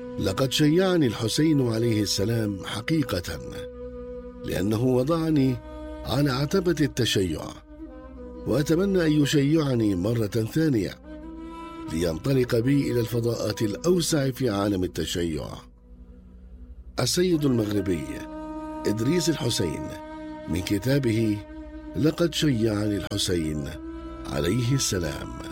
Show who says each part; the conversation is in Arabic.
Speaker 1: لقد شيعني الحسين عليه السلام حقيقة، لأنه وضعني على عتبة التشيع، وأتمنى أن يشيعني مرة ثانية لينطلق بي إلى الفضاءات الأوسع في عالم التشيع. السيد المغربي إدريس الحسين، من كتابه لقد شيعني الحسين عليه السلام.